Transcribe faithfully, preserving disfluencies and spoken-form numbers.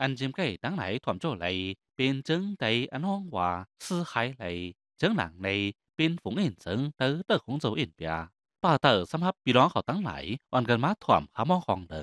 anh chim cái đáng lại thoảm chỗ lại bên chứng đầy anh hoang hòa sư hải lại chứng nặng này bên phụng yên chứng tới tờ khủng dấu yên bia bà tờ xăm hấp bị đó họ tăng lại oan gần má thoảm khá mong hoàng đỡ